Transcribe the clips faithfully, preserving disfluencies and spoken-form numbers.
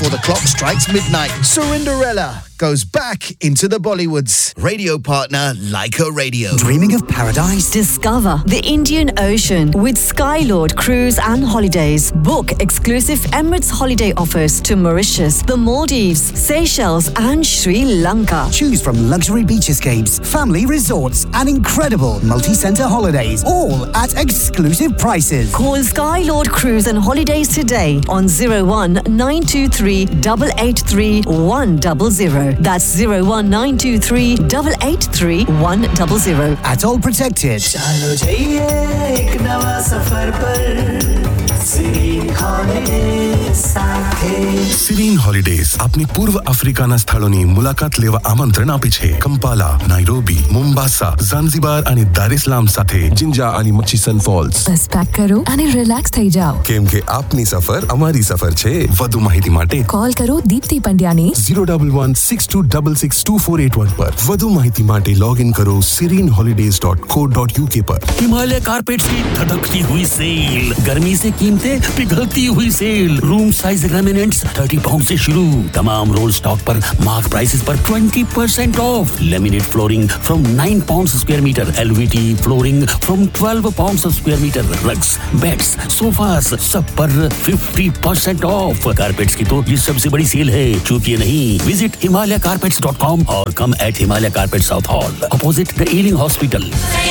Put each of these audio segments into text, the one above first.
before the clock strikes midnight. Cinderella goes back into the Bollywoods. Radio partner Leica Radio. Dreaming of paradise? Discover the Indian Ocean with Skylord Cruise and Holidays. Book exclusive Emirates holiday offers to Mauritius, the Maldives, Seychelles and Sri Lanka. Choose from luxury beach escapes, family resorts and incredible multi-centre holidays, all at exclusive prices. Call Skylord Cruise and Holidays today on zero one nine two three, eight eight three, one zero zero. That's zero one nine two three, eight eight three, one zero zero. At all protected. चलो जाइए एक नवा सफर पर Serene Holidays સાથે Serene Holidays આપની પૂર્વ આફ્રિકાના સ્થળોની મુલાકાત લેવા આમંત્રણ આપે છે. કંપાલા, નાઇરોબી, મોમ્બાસા, ઝાંઝીબાર અને દાર એસ સલામ સાથે જિંજા અને મચીસન ફોલ્સ. બસ પેક કરો અને રિલેક્સ થઈ જાઓ. કેમ કે આપની સફર અમારી સફર છે. વધુ માહિતી માટે કોલ કરો Deepti પંડ્યાને zero one one six two six six two four eight one પર. વધુ માહિતી માટે લોગિન કરો serene holidays dot co dot u k पर. हिमालय कारपेट की धड़कती हुई सेल, गर्मी से कीमतें पिघलती हुई सेल, रूम साइज लैमिनेट्स तीस पाउंड से शुरू, तमाम रोल स्टॉक पर मार्क प्राइसेस पर twenty percent of, laminate flooring from nine pounds square metre, L V T flooring from twelve pounds square metre, rugs, beds, sofas सब पर fifty percent of. Carpets की तो ये सबसे बड़ी सेल है, चूकिए नहीं. Visit himalaya carpets dot com और come at Himalaya Carpets South Hall, opposite the Ealing Hospital.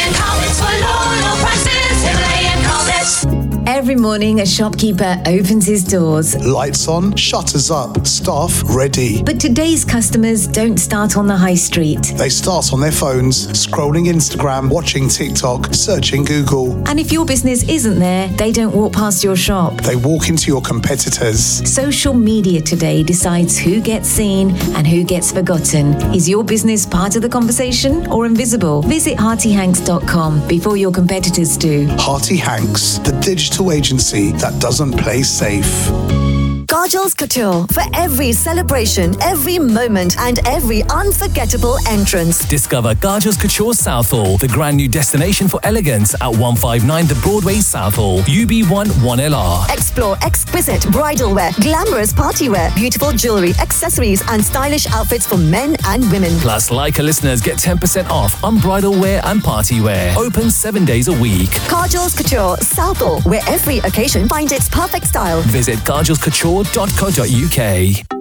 Every morning, a shopkeeper opens his doors. Lights on, shutters up, staff ready. But today's customers don't start on the high street. They start on their phones, scrolling Instagram, watching TikTok, searching Google. And if your business isn't there, they don't walk past your shop. They walk into your competitors. Social media today decides who gets seen and who gets forgotten. Is your business part of the conversation or invisible? Visit Hearty Hanks dot com before your competitors do. Hearty Hanks, the digital agency that doesn't play safe. Kajal's Couture. For every celebration, every moment and every unforgettable entrance. Discover Kajal's Couture Southall, the brand new destination for elegance at one fifty-nine The Broadway Southall, U B one one L R. Explore exquisite bridal wear, glamorous party wear, beautiful jewelry, accessories and stylish outfits for men and women. Plus, Leica listeners get ten percent off on bridal wear and party wear. Open seven days a week. Kajal's Couture Southall, where every occasion finds its perfect style. Visit kajals couture dot co dot u k.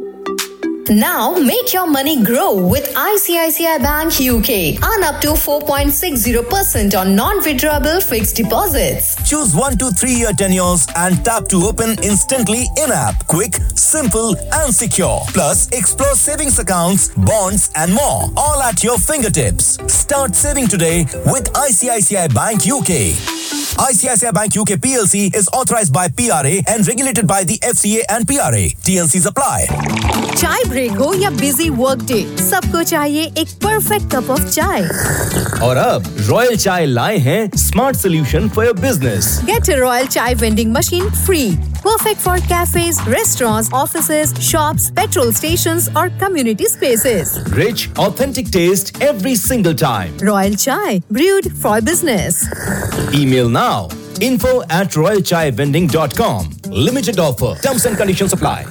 Now make your money grow with I C I C I Bank U K. Earn up to four point six zero percent on non-withdrawable fixed deposits. Choose one to three year tenures and tap to open instantly in-app. Quick, simple and secure. Plus, explore savings accounts, bonds and more. All at your fingertips. Start saving today with I C I C I Bank U K. I C I C I Bank U K P L C is authorized by P R A and regulated by the F C A and P R A. T N Cs apply. चाय break हो या busy work day, सबको चाहिए एक perfect cup of चाय. और अब royal चाय लाए हैं smart solution for your business. Get a Royal Chai vending machine free. Perfect for cafes, restaurants, offices, shops, petrol stations or community spaces. Rich, authentic taste every single time. Royal Chai, brewed for business. Email now. info at royal chai vending dot com. Limited offer. Terms and conditions apply.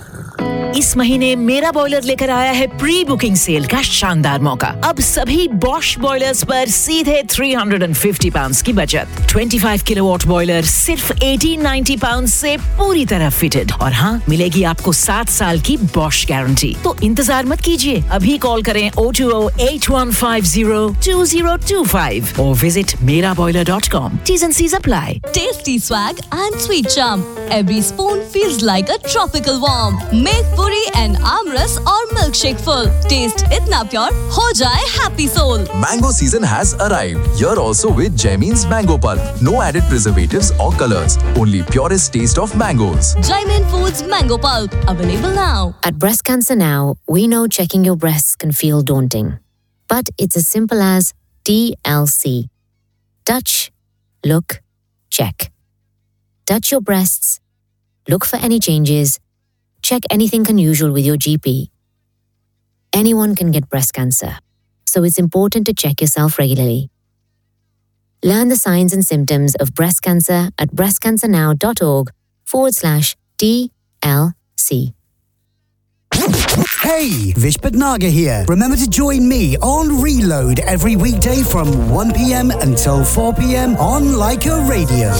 इस महीने मेरा boiler लेकर आया है pre booking cell का शानदार मौका. अब सभी बॉश बॉयलर्स पर सीधे three hundred fifty pounds की बचत. twenty-five kilowatt बॉयलर सिर्फ eighteen ninety pounds से पूरी तरह फिटेड. और हाँ, मिलेगी आपको सात साल की बॉश गारंटी. तो इंतजार मत कीजिए, अभी कॉल करें oh two oh eight one five oh two oh two five or visit mera boiler dot com. T's and C's apply. Tasty swag and sweet charm. Every spoon feels like a tropical warm. Make puri and amras or milkshake full. Taste itna pure, ho jaye happy soul. Mango season has arrived. Here also with Jaimin's Mango Pulp. No added preservatives or colors. Only purest taste of mangoes. Jaimin Foods Mango Pulp. Available now. At Breast Cancer Now, we know checking your breasts can feel daunting. But it's as simple as T L C. Touch, look, check. Touch your breasts. Look for any changes. Check anything unusual with your G P. Anyone can get breast cancer, so it's important to check yourself regularly. Learn the signs and symptoms of breast cancer at breastcancernow.org forward slash TLC. Hey, Vish Patnagar here. Remember to join me on Reload every weekday from one p.m. until four p.m. on Leica Radio.